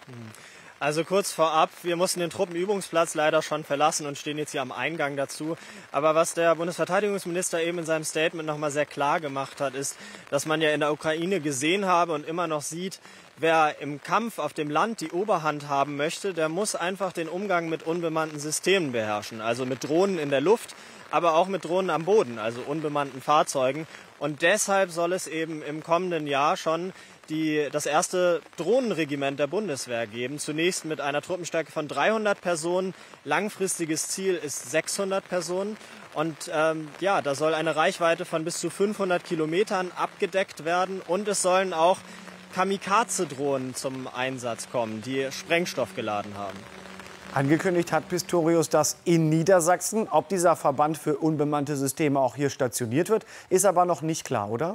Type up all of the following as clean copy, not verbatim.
Also kurz vorab, wir mussten den Truppenübungsplatz leider schon verlassen und stehen jetzt hier am Eingang dazu. Aber was der Bundesverteidigungsminister eben in seinem Statement nochmal sehr klar gemacht hat, ist, dass man ja in der Ukraine gesehen habe und immer noch sieht, wer im Kampf auf dem Land die Oberhand haben möchte, der muss einfach den Umgang mit unbemannten Systemen beherrschen. Also mit Drohnen in der Luft, aber auch mit Drohnen am Boden, also unbemannten Fahrzeugen. Und deshalb soll es eben im kommenden Jahr schon das erste Drohnenregiment der Bundeswehr geben. Zunächst mit einer Truppenstärke von 300 Personen. Langfristiges Ziel ist 600 Personen. Und da soll eine Reichweite von bis zu 500 Kilometern abgedeckt werden. Und es sollen auch Kamikaze-Drohnen zum Einsatz kommen, die Sprengstoff geladen haben. Angekündigt hat Pistorius das in Niedersachsen. Ob dieser Verband für unbemannte Systeme auch hier stationiert wird, ist aber noch nicht klar, oder?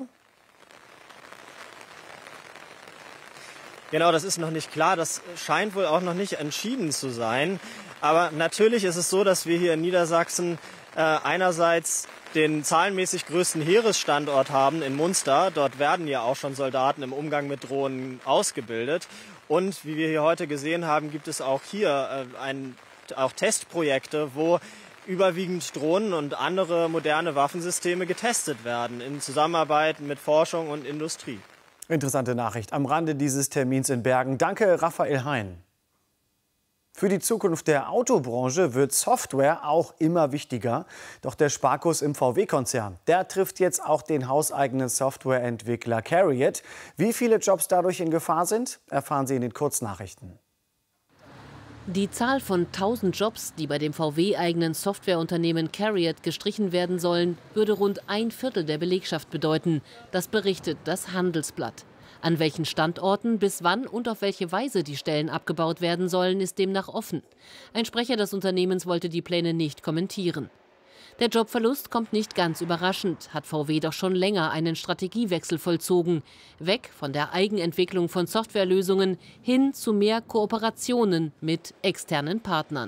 Genau, das ist noch nicht klar. Das scheint wohl auch noch nicht entschieden zu sein. Aber natürlich ist es so, dass wir hier in Niedersachsen einerseits den zahlenmäßig größten Heeresstandort haben in Munster. Dort werden ja auch schon Soldaten im Umgang mit Drohnen ausgebildet. Und wie wir hier heute gesehen haben, gibt es auch hier auch Testprojekte, wo überwiegend Drohnen und andere moderne Waffensysteme getestet werden in Zusammenarbeit mit Forschung und Industrie. Interessante Nachricht am Rande dieses Termins in Bergen. Danke, Raphael Hein. Für die Zukunft der Autobranche wird Software auch immer wichtiger. Doch der Sparkus im VW-Konzern, der trifft jetzt auch den hauseigenen Softwareentwickler CARIAD. Wie viele Jobs dadurch in Gefahr sind, erfahren Sie in den Kurznachrichten. Die Zahl von 1000 Jobs, die bei dem VW-eigenen Softwareunternehmen CARIAD gestrichen werden sollen, würde rund ein Viertel der Belegschaft bedeuten. Das berichtet das Handelsblatt. An welchen Standorten, bis wann und auf welche Weise die Stellen abgebaut werden sollen, ist demnach offen. Ein Sprecher des Unternehmens wollte die Pläne nicht kommentieren. Der Jobverlust kommt nicht ganz überraschend, hat VW doch schon länger einen Strategiewechsel vollzogen. Weg von der Eigenentwicklung von Softwarelösungen hin zu mehr Kooperationen mit externen Partnern.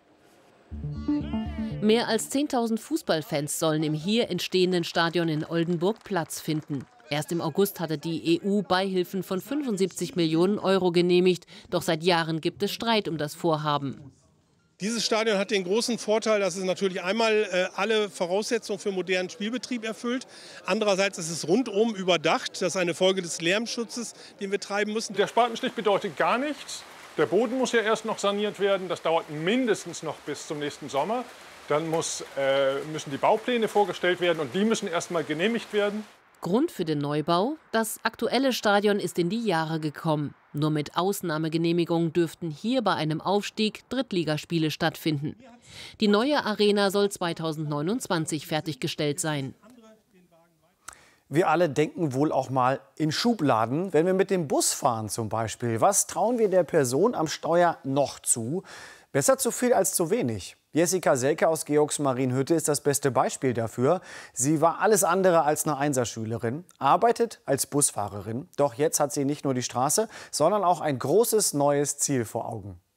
Mehr als 10.000 Fußballfans sollen im hier entstehenden Stadion in Oldenburg Platz finden. Erst im August hatte die EU Beihilfen von 75 Millionen Euro genehmigt. Doch seit Jahren gibt es Streit um das Vorhaben. Dieses Stadion hat den großen Vorteil, dass es natürlich einmal alle Voraussetzungen für modernen Spielbetrieb erfüllt. Andererseits ist es rundum überdacht. Das ist eine Folge des Lärmschutzes, den wir treiben müssen. Der Spatenstich bedeutet gar nichts. Der Boden muss ja erst noch saniert werden. Das dauert mindestens noch bis zum nächsten Sommer. Dann müssen die Baupläne vorgestellt werden und die müssen erst mal genehmigt werden. Grund für den Neubau? Das aktuelle Stadion ist in die Jahre gekommen. Nur mit Ausnahmegenehmigung dürften hier bei einem Aufstieg Drittligaspiele stattfinden. Die neue Arena soll 2029 fertiggestellt sein. Wir alle denken wohl auch mal in Schubladen, wenn wir mit dem Bus fahren zum Beispiel. Was trauen wir der Person am Steuer noch zu? Besser zu viel als zu wenig. Jessica Selke aus Georgsmarienhütte ist das beste Beispiel dafür. Sie war alles andere als eine Einserschülerin, arbeitet als Busfahrerin. Doch jetzt hat sie nicht nur die Straße, sondern auch ein großes neues Ziel vor Augen.